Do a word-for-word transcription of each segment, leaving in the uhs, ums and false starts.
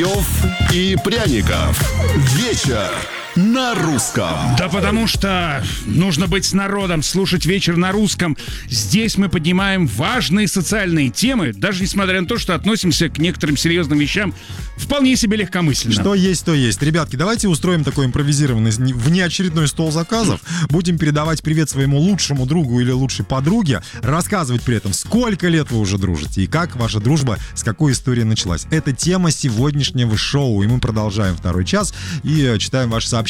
и пряников. Вечер на русском. Да потому что нужно быть с народом, слушать вечер на русском. Здесь мы поднимаем важные социальные темы, даже несмотря на то, что относимся к некоторым серьезным вещам вполне себе легкомысленно. Что есть, то есть. Ребятки, давайте устроим такой импровизированный внеочередной стол заказов. Будем передавать привет своему лучшему другу или лучшей подруге, рассказывать при этом, сколько лет вы уже дружите и как ваша дружба, с какой истории началась. Это тема сегодняшнего шоу, и мы продолжаем второй час и читаем ваши сообщения.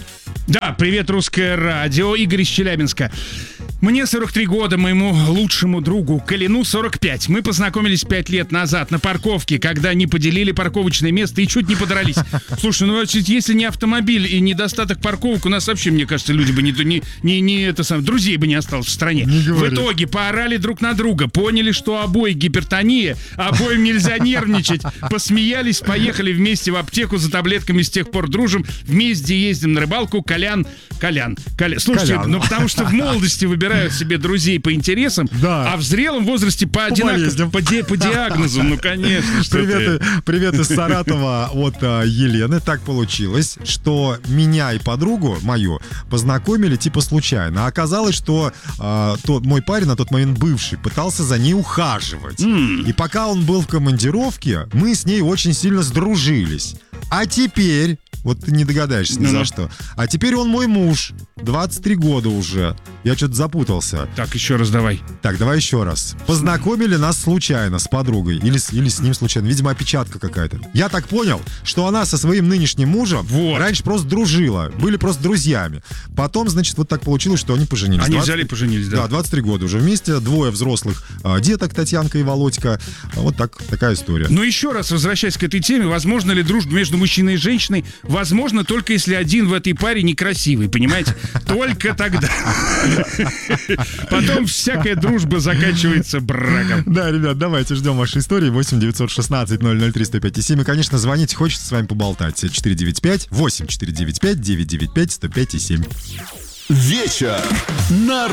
Да, привет, Русское радио, Игорь из Челябинска. Мне сорок три года, моему лучшему другу Калину сорок пять. Мы познакомились пять лет назад на парковке, когда не поделили парковочное место и чуть не подрались. Слушай, ну если не автомобиль и недостаток парковок, у нас вообще, мне кажется, люди бы не, не, не, не это самое, друзей бы не осталось в стране. В итоге поорали друг на друга, поняли, что обоих гипертония, обоим нельзя нервничать, посмеялись, поехали вместе в аптеку за таблетками, с тех пор дружим, вместе ездим на рыбалку. Колян, Колян, Колян. Слушайте, Колян. Ну потому что в молодости выбирают себе друзей по интересам, да. А в зрелом возрасте по, одинаково, по, ди, по диагнозу, ну конечно. Привет, привет из Саратова от а, Елены. Так получилось, что меня и подругу мою познакомили типа случайно. А оказалось, что а, тот, мой парень, на тот момент бывший, пытался за ней ухаживать. Mm. И пока он был в командировке, мы с ней очень сильно сдружились. А теперь, вот ты не догадаешься ни mm-hmm. за что, а теперь он мой муж, двадцать три года уже. Я что-то запутался. Так, еще раз давай. Так, давай еще раз. Познакомили нас случайно с подругой. Или, или с ним случайно. Видимо, опечатка какая-то. Я так понял, что она со своим нынешним мужем вот. раньше просто дружила. Были просто друзьями. Потом, значит, вот так получилось, что они поженились. Они двадцать... взяли и поженились, да? Да, двадцать три года уже вместе. Двое взрослых а, деток, Татьянка и Володька. Вот так, такая история. Но еще раз, возвращаясь к этой теме, возможно ли дружба между мужчиной и женщиной? Возможно, только если один в этой паре некрасивый, понимаете? Только тогда. Потом всякая дружба заканчивается браком. Да, ребят, давайте ждем вашей истории. восемь девятьсот шестнадцать ноль ноль три сто пять семь. И, конечно, звоните, хочется с вами поболтать. четыре девять пять восемь четыре девять пять девять девять пять сто пять семь. Вечер на